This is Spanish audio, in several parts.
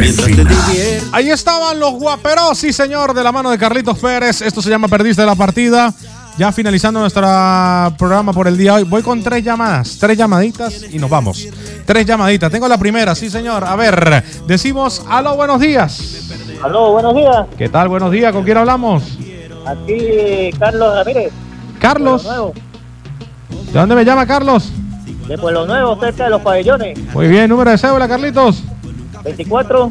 Ahí estaban los guaperos, sí señor, de la mano de Carlitos Pérez. Esto se llama Perdiste la Partida. Ya finalizando nuestro programa por el día de hoy. Voy con 3 llamadas, 3 llamaditas y nos vamos. 3 llamaditas. Tengo la primera, sí señor. A ver, decimos aló, buenos días. Aló, buenos días. ¿Qué tal? Buenos días. ¿Con quién hablamos? Aquí Carlos Ramírez. Carlos. Pueblo Nuevo. ¿De dónde me llama Carlos? De Pueblo Nuevo, cerca de los pabellones. Muy bien, número de cédula, Carlitos. 24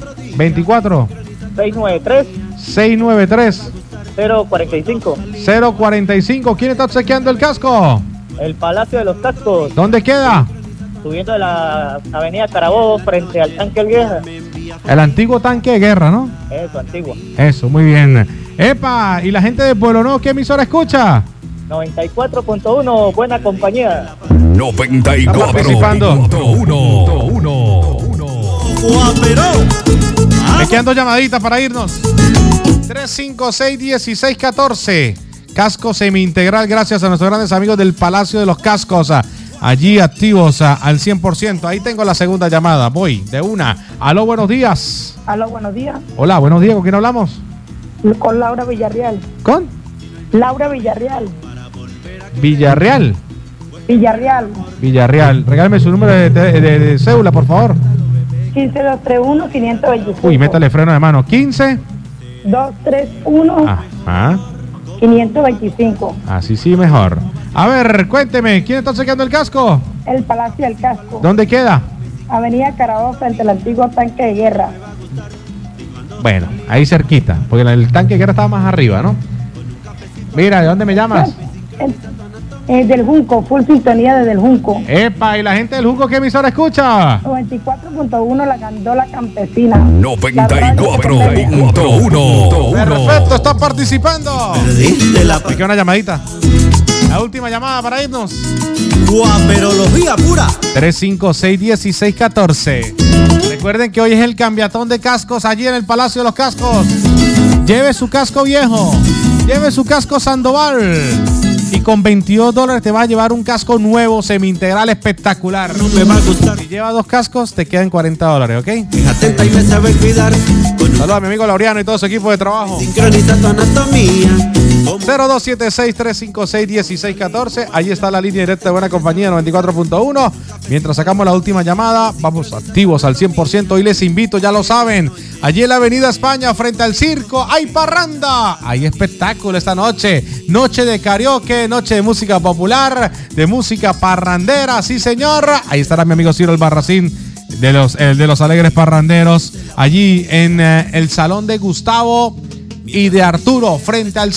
693 693 045. 045. ¿Quién está obsequiando el casco? El Palacio de los Cascos. ¿Dónde queda? Subiendo de la avenida Carabobo frente al tanque El Guerra. El antiguo tanque de guerra, ¿no? Eso, antiguo. Eso, muy bien. Epa, ¿y la gente de Pueblo Nuevo qué emisora escucha? 94.1, buena compañía. 94.1. Me quedan 2 llamaditas para irnos. 356-1614. Casco semi-integral gracias a nuestros grandes amigos del Palacio de los Cascos. Allí activos al 100%. Ahí tengo la segunda llamada. Voy de una. Aló, buenos días. Aló, buenos días. Hola, buenos días. ¿Con quién hablamos? Con Laura Villarreal. ¿Con? Laura Villarreal. Villarreal. Villarreal. Regálame su número de cédula, por favor. 15231-525. Uy, métale freno de mano. 15. 231. Ajá. 525. Así sí, mejor. A ver, cuénteme, ¿quién está obsequiando el casco? El Palacio del Casco. ¿Dónde queda? Avenida Carabobo frente al antiguo tanque de guerra. Bueno, ahí cerquita, porque el tanque de guerra estaba más arriba, ¿no? Mira, ¿de dónde me llamas? Del Junco, full sintonía desde el Junco. Epa, ¿y la gente del Junco qué emisora escucha? 94.1 La Gandola Campesina. 94.1. Perfecto, está participando. Me queda una llamadita. La última llamada para irnos. Guaperología pura. 356-1614. Recuerden que hoy es el cambiatón de cascos allí en el Palacio de los Cascos. Lleve su casco viejo, lleve su casco Sandoval y con $22 te va a llevar un casco nuevo semi-integral espectacular. No me va a gustar. Si lleva 2 cascos te quedan $40, ¿ok? Es atenta y me sabe cuidar. Saludos a mi amigo Laureano y todo su equipo de trabajo. Sincroniza tu anatomía. 0276-356-1614. Ahí está la línea directa de Buena Compañía 94.1. Mientras sacamos la última llamada, vamos activos al 100%. Y les invito, ya lo saben, allí en la Avenida España, frente al circo, hay parranda. Hay espectáculo esta noche. Noche de karaoke, noche de música popular, de música parrandera. Sí, señor. Ahí estará mi amigo Ciro Albarracín de los Alegres Parranderos. Allí en el salón de Gustavo y de Arturo, frente al